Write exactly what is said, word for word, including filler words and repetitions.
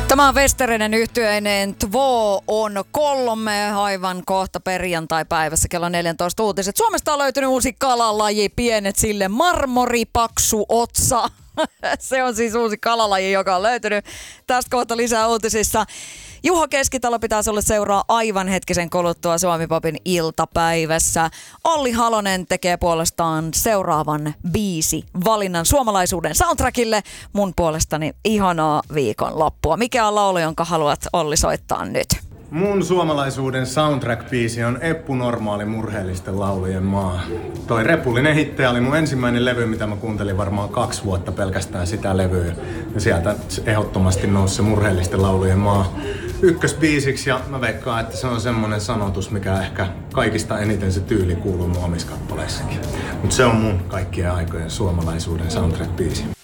Tämä on Westerinen yhtyeinen Två on kolme, aivan kohta perjantai-päivässä kello neljätoista uutiset. Suomesta on löytynyt uusi kalalaji, pienet sille marmoripaksu otsa. Se on siis uusi kalalaji, joka on löytynyt. Tästä kohta lisää uutisissa. Juho Keskitalo pitää sulle seuraa aivan hetkisen kuluttua Suomi-popin iltapäivässä. Olli Halonen tekee puolestaan seuraavan biisi valinnan suomalaisuuden soundtrackille. Mun puolestani ihanaa viikonloppua. Mikä on laulu, jonka haluat Olli soittaa nyt? Mun suomalaisuuden soundtrack-biisi on Eppu Normaali murheellisten laulujen maa. Toi Repullinen hitti oli mun ensimmäinen levy, mitä mä kuuntelin varmaan kaksi vuotta pelkästään sitä levyä. Ja sieltä ehdottomasti nousi se murheellisten laulujen maa ykkösbiisiksi, ja mä veikkaan, että se on semmonen sanotus, mikä ehkä kaikista eniten se tyyli kuuluu mun omissa kappaleissakin. Mut se on mun kaikkien aikojen suomalaisuuden soundtrack-biisi.